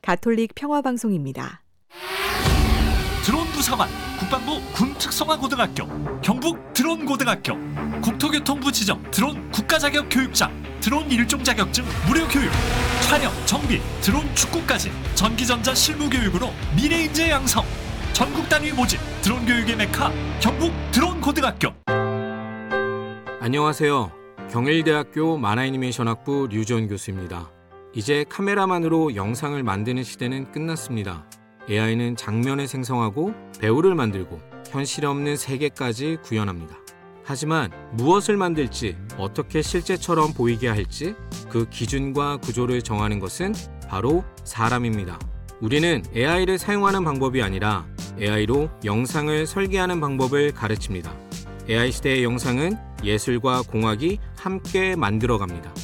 가톨릭 평화방송입니다. 드론 부사관, 국방부 군특성화고등학교, 경북 드론고등학교, 국토교통부 지정 드론 국가자격교육장, 드론 일종 자격증 무료 교육, 촬영, 정비, 드론 축구까지 전기전자 실무교육으로 미래인재 양성, 전국 단위 모집 드론 교육의 메카 경북 드론고등학교. 안녕하세요. 경일대학교 만화애니메이션학부 류지원 교수입니다. 이제 카메라만으로 영상을 만드는 시대는 끝났습니다. AI는 장면을 생성하고 배우를 만들고 현실 없는 세계까지 구현합니다. 하지만 무엇을 만들지, 어떻게 실제처럼 보이게 할지 그 기준과 구조를 정하는 것은 바로 사람입니다. 우리는 AI를 사용하는 방법이 아니라 AI로 영상을 설계하는 방법을 가르칩니다. AI 시대의 영상은 예술과 공학이 함께 만들어갑니다.